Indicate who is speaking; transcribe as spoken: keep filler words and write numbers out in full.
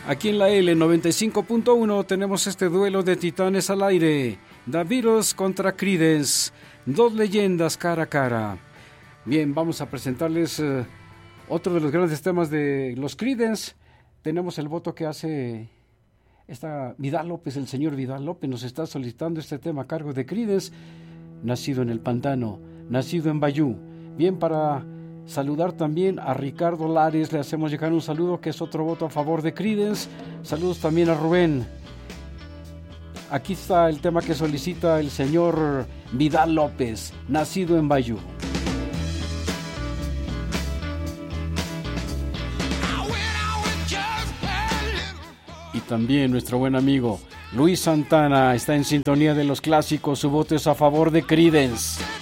Speaker 1: Aquí en la L noventa y cinco punto uno tenemos este duelo de titanes al aire. The Beatles contra Creedence, dos leyendas cara a cara. Bien, vamos a presentarles uh, otro de los grandes temas de los Creedence. Tenemos el voto que hace esta Vidal López, el señor Vidal López nos está solicitando este tema a cargo de Creedence. Nacido en el pantano, nacido en Bayou. Bien, para saludar también a Ricardo Lares, le hacemos llegar un saludo que es otro voto a favor de Creedence. Saludos también a Rubén. Aquí está el tema que solicita el señor Vidal López, nacido en Bayou. Y también nuestro buen amigo Luis Santana está en sintonía de los clásicos, su voto es a favor de Creedence.